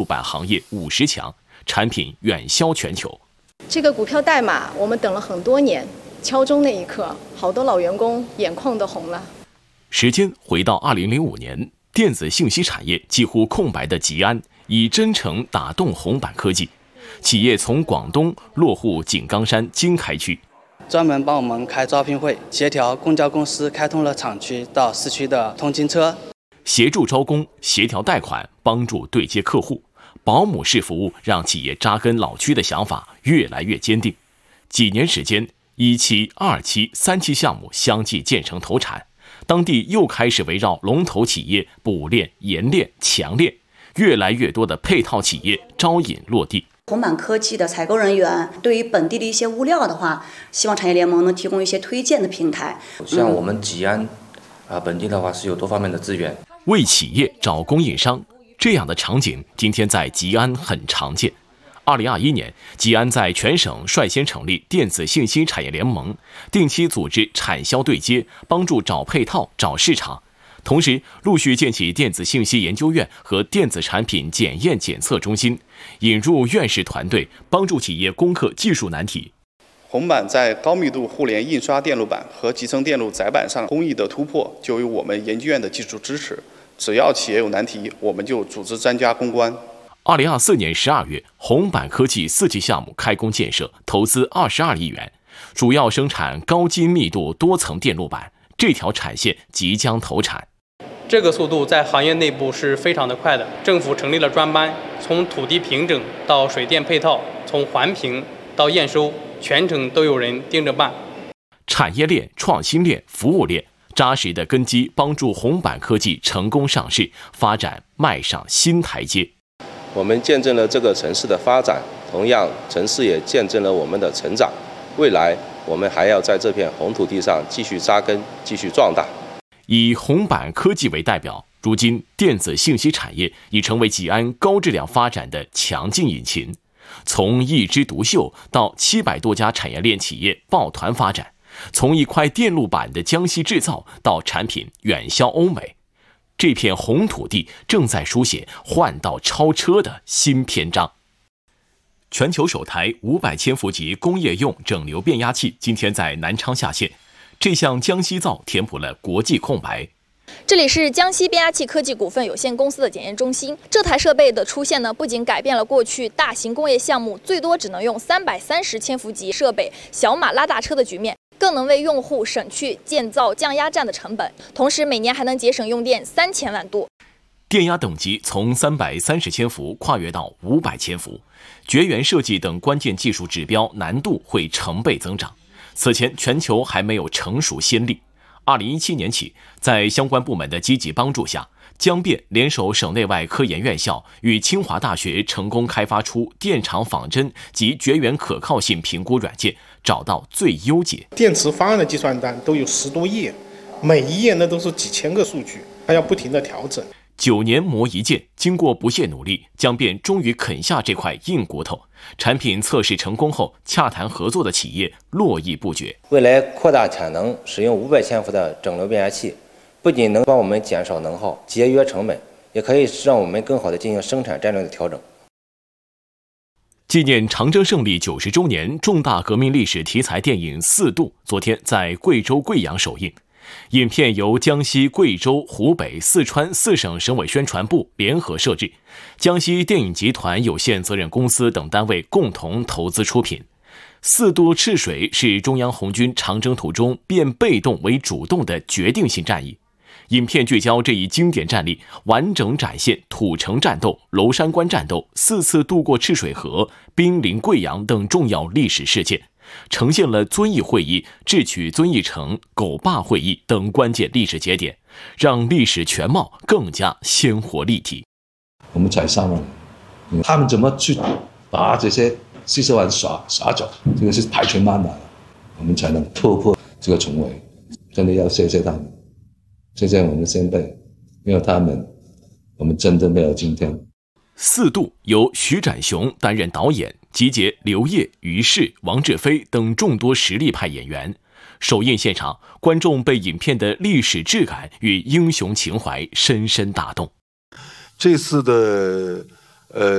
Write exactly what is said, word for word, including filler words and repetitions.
板行业五十强，产品远销全球。 这个股票代码我们等了很多年，敲钟那一刻，好多老员工眼眶都红了。 时间回到二零零五年，电子信息产业几乎空白的吉安，以真诚打动红板科技，企业从广东落户井冈山经开区， 专门帮我们开招聘会，协调公交公司开通了厂区到市区的通勤车， 协助招工，协调贷款，帮助对接客户。保姆式服务让企业扎根老区的想法越来越坚定。几年时间，一期、二期、三期项目相继建成投产，当地又开始围绕龙头企业补链、研链、强链，越来越多的配套企业招引落地。 红板科技的采购人员对于本地的一些物料的话，希望产业联盟能提供一些推荐的平台。 像我们吉安啊，本地的话是有多方面的资源， 为企业找供应商，这样的场景今天在吉安很常见。二零二一年，吉安在全省率先成立电子信息产业联盟，定期组织产销对接，帮助找配套、找市场。同时，陆续建起电子信息研究院和电子产品检验检测中心，引入院士团队，帮助企业攻克技术难题。 红板在高密度互联印刷电路板和集成电路载板上工艺的突破，就有我们研究院的技术支持。只要企业有难题，我们就组织专家攻关。 二零二四年十二月，红板科技四期项目开工建设，投资二十二亿元，主要生产高精密度多层电路板，这条产线即将投产。 这个速度在行业内部是非常的快的。政府成立了专班，从土地平整到水电配套，从环评到验收，全程都有人盯着办。 产业链、创新链、服务链扎实的根基，帮助红板科技成功上市，发展迈上新台阶。 我们见证了这个城市的发展，同样，城市也见证了我们的成长。未来，我们还要在这片红土地上继续扎根，继续壮大。 以红板科技为代表，如今电子信息产业已成为吉安高质量发展的强劲引擎。从一枝独秀到七百多家产业链企业抱团发展，从一块电路板的江西制造到产品远销欧美。这片红土地正在书写换道超车的新篇章。全球首台五百千伏级工业用整流变压器今天在南昌下线，这项江西造填补了国际空白。 这里是江西变压器科技股份有限公司的检验中心。这台设备的出现呢，不仅改变了过去大型工业项目最多只能用三百三十千伏级设备小马拉大车的局面，更能为用户省去建造降压站的成本，同时每年还能节省用电三千万度。 电压等级从三百三十千伏跨越到五百千伏，绝缘设计等关键技术指标难度会成倍增长。此前全球还没有成熟先例。二零一七年起，在相关部门的积极帮助下，江变联手省内外科研院校与清华大学成功开发出电场仿真及绝缘可靠性评估软件，找到最优解。 电池方案的计算单都有十多页，每一页呢都是几千个数据，还要不停的调整。 九年磨一剑，经过不懈努力，江变终于啃下这块硬骨头。产品测试成功后，洽谈合作的企业络绎不绝。 未来扩大产能，使用五百千伏的整流变压器，不仅能帮我们减少能耗、节约成本，也可以让我们更好地进行生产战略的调整。 纪念长征胜利九十周年重大革命历史题材电影《四渡》昨天在贵州贵阳首映。影片由江西、贵州、湖北、四川四省省委宣传部联合摄制，江西电影集团有限责任公司等单位共同投资出品。四渡赤水是中央红军长征途中变被动为主动的决定性战役。影片聚焦这一经典战例，完整展现土城战斗、娄山关战斗、四次渡过赤水河、兵临贵阳等重要历史事件，呈现了遵义会议、智取遵义城、狗坝会议等关键历史节点，让历史全貌更加鲜活立体。 我们才上了，他们怎么去把这些四十万耍耍走，这个是太困难了，我们才能突破这个重围。真的要谢谢他们，谢谢我们的先辈，没有他们，我们真的没有今天。 四渡由徐展雄担任导演，集结刘烨、于适、王志飞等众多实力派演员。首映现场，观众被影片的历史质感与英雄情怀深深打动。 这次的呃